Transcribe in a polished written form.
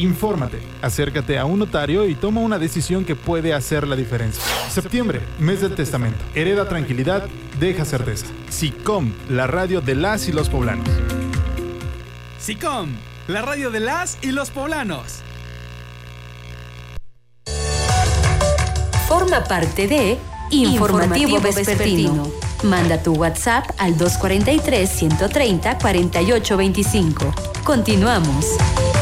Infórmate, acércate a un notario y toma una decisión que puede hacer la diferencia. Septiembre, mes del testamento. Hereda tranquilidad, deja certeza. SICOM, la radio de las y los poblanos. SICOM, la radio de las y los poblanos. Forma parte de Informativo Vespertino. Manda tu WhatsApp al 243-130-4825. Continuamos.